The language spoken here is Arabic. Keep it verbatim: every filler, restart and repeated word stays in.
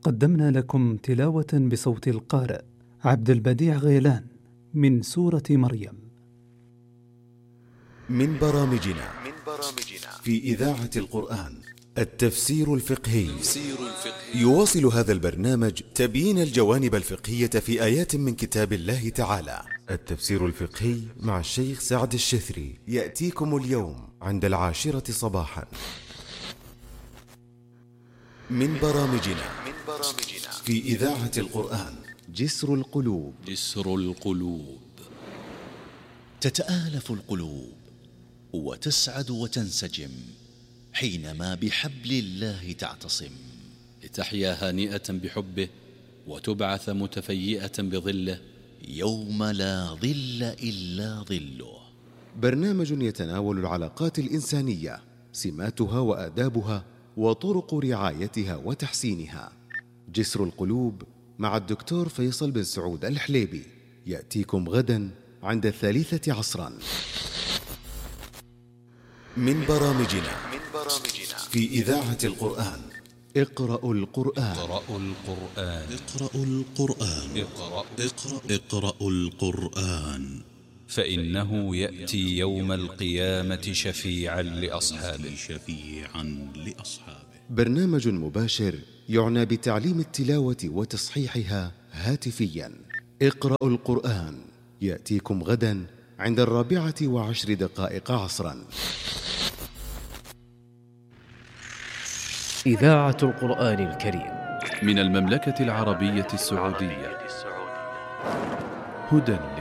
قدمنا لكم تلاوة بصوت القارئ عبد البديع غيلان من سورة مريم. من برامجنا في إذاعة القرآن التفسير الفقهي. يواصل هذا البرنامج تبيين الجوانب الفقهية في آيات من كتاب الله تعالى. التفسير الفقهي مع الشيخ سعد الشثري يأتيكم اليوم عند العاشرة صباحا. من برامجنا في إذاعة القرآن جسر القلوب. جسر القلوب. تتآلف القلوب وتسعد وتنسجم حينما بحبل الله تعتصم، لتحيا هانئة بحبه وتبعث متفيئة بظله يوم لا ظل إلا ظله. برنامج يتناول العلاقات الإنسانية، سماتها وآدابها وطرق رعايتها وتحسينها. جسر القلوب مع الدكتور فيصل بن سعود الحليبي يأتيكم غدا عند الثالثة عصرا. من برامجنا في إذاعة القرآن اقرأوا القرآن. اقرأوا القرآن. اقرأوا القرآن. اقرأ اقرأ اقرأوا القرآن فإنه يأتي يوم القيامة شفيعا لأصحابه. شفيعا لأصحابه. برنامج مباشر يعنى بتعليم التلاوة وتصحيحها هاتفيا. اقرأوا القرآن يأتيكم غدا عند الرابعة وعشر دقائق عصرا. إذاعة القرآن الكريم من المملكة العربية السعودية. هدى